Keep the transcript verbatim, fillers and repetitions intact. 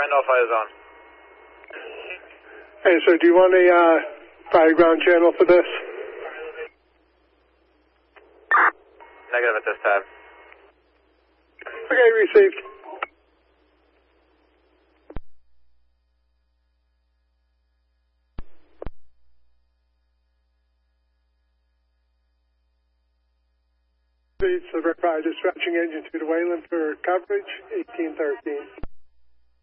no fire zone. Hey, sir, do you want a uh, fire ground channel for this? Negative at this time. Okay, received. Speeds of our dispatching engine to the Wayland for coverage, eighteen thirteen.